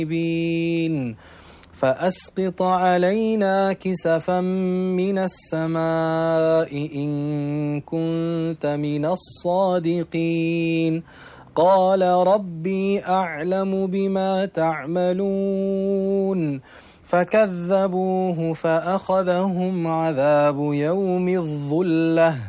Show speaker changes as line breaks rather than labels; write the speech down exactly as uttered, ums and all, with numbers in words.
الغيبين فأسقط علينا كسفا من السماء إن كنت من الصادقين قال ربي أعلم بما تعملون فكذبوه فأخذهم عذاب يوم الظلة